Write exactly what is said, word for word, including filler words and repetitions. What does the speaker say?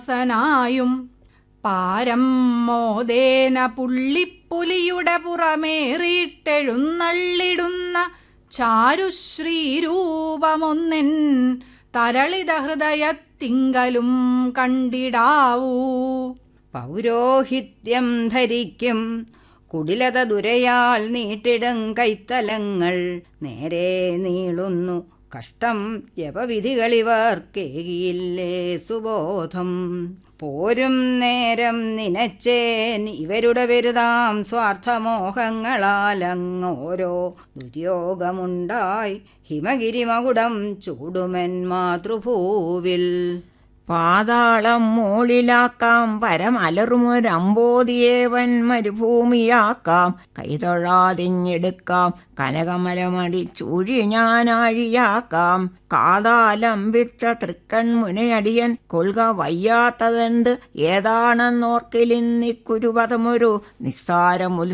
സനായും പാരം മോദേന പുള്ളിപ്പുലിയുടെ പുറമേറിയിട്ടെഴുന്നള്ളിടുന്ന ചാരുശ്രീരൂപമൊന്നെൻ തരളിത ഹൃദയത്തിങ്കലും കണ്ടിടാവൂ. പൗരോഹിത്യം ധരിക്കും കുടിലത ദുരയാൽ നീട്ടിടും കൈത്തലങ്ങൾ നേരെ നീളുന്നു കഷ്ടം ജപവിധികളിവർ കേകിയില്ലേ സുബോധം. പോരും നേരം നിനച്ചേൻ ഇവരുടെ വെരുതാം സ്വാർത്ഥമോഹങ്ങളാലങ്ങോരോ ദുര്യോഗമുണ്ടായി ഹിമഗിരിമകുടം ചൂടുമെൻ മാതൃഭൂവിൽ. പാതാളം മോളിലാക്കാം പരമലറുമൊരമ്പോതിയേവൻ മരുഭൂമിയാക്കാം കൈതൊഴാതിഞ്ഞെടുക്കാം കനകമലമടി ചൂഴി ഞാനാഴിയാക്കാം. കാതാലംബിച്ച തൃക്കൺമുനയടിയൻ കൊൽക വയ്യാത്തതെന്ത് ഏതാണെന്നോർക്കിലിന്നിക്കുരുപതമൊരു നിസ്സാരമുൽ